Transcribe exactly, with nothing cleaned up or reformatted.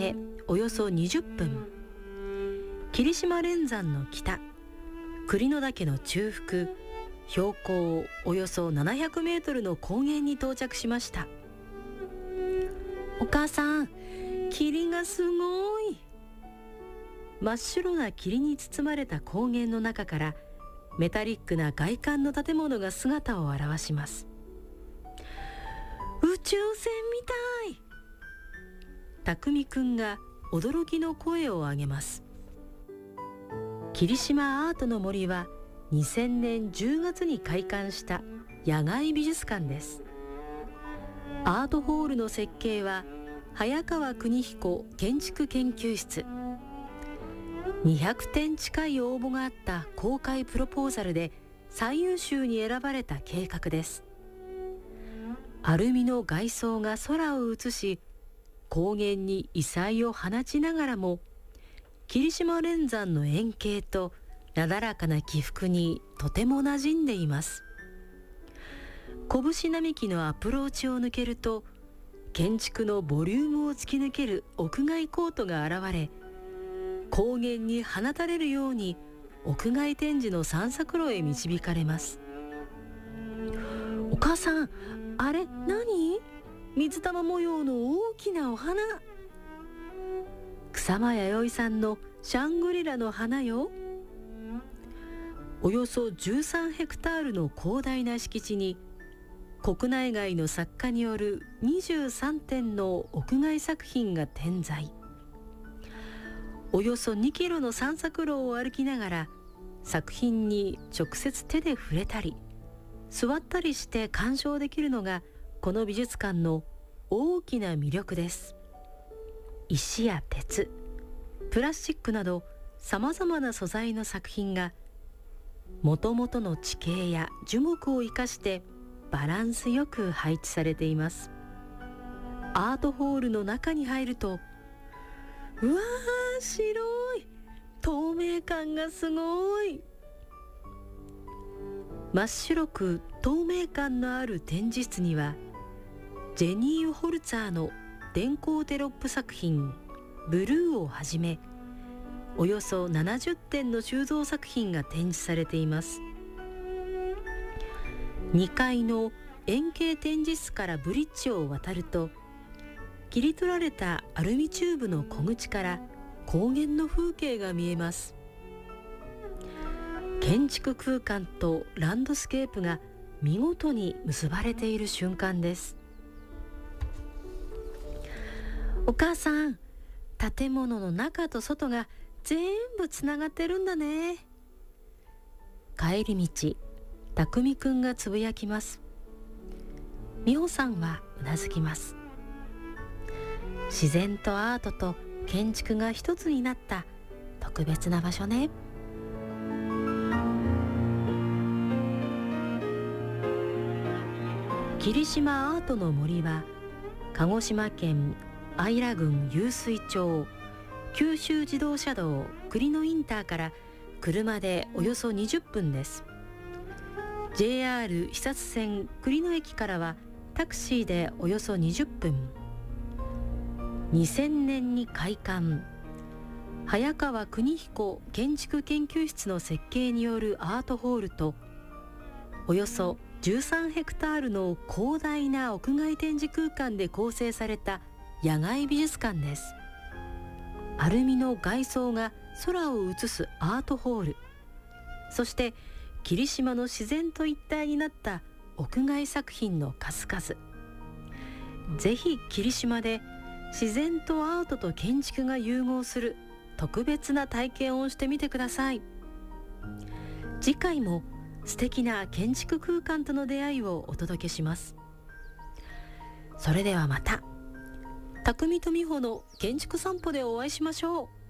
へおよそにじゅっぷん、霧島連山の北、栗野岳の中腹、標高およそななひゃくメートルの高原に到着しました。お母さん、霧がすごい。真っ白な霧に包まれた高原の中からメタリックな外観の建物が姿を現します。宇宙船みたい。匠くんが驚きの声を上げます。霧島アートの森はにせんねんじゅうがつに開館した野外美術館です。アートホールの設計は早川邦彦建築研究室。にひゃくてん近い応募があった公開プロポーザルで最優秀に選ばれた計画です。アルミの外装が空を映し、高原に異彩を放ちながらも霧島連山の円形となだらかな起伏にとても馴染んでいます。拳並木のアプローチを抜けると、建築のボリュームを突き抜ける屋外コートが現れ、高原に放たれるように屋外展示の散策路へ導かれます。お母さん、あれ何？水玉模様の大きなお花。草間彌生さんのシャングリラの花よ。およそじゅうさんヘクタールの広大な敷地に国内外の作家によるにじゅうさんてんの屋外作品が点在。およそにキロの散策路を歩きながら作品に直接手で触れたり座ったりして鑑賞できるのがこの美術館の大きな魅力です。石や鉄、プラスチックなどさまざまな素材の作品がもともとの地形や樹木を生かしてバランスよく配置されています。アートホールの中に入ると、うわー、白い、透明感がすごい。真っ白く透明感のある展示室にはジェニー・ホルツァーの電光テロップ作品ブルーをはじめ、およそななじゅってんの収蔵作品が展示されています。にかいの円形展示室からブリッジを渡ると、切り取られたアルミチューブの小口から高原の風景が見えます。建築空間とランドスケープが見事に結ばれている瞬間です。お母さん、建物の中と外が全部つながってるんだね。帰り道、匠くんがつぶやきます。美穂さんはうなずきます。自然とアートと建築が一つになった特別な場所ね。霧島アートの森は鹿児島県姶良郡湧水町九州自動車道栗野インターから車でおよそにじゅっぷんです。 ジェイアール 肥薩線栗野駅からはタクシーでおよそにじゅっぷん。にせんねんに開館、早川邦彦建築研究室の設計によるアートホールとおよそじゅうさんヘクタールの広大な屋外展示空間で構成された野外美術館です。アルミの外装が空を映すアートホール、そして霧島の自然と一体になった屋外作品の数々。ぜひ霧島で自然とアートと建築が融合する特別な体験をしてみてください。次回も素敵な建築空間との出会いをお届けします。それではまた、匠と美穂の建築散歩でお会いしましょう。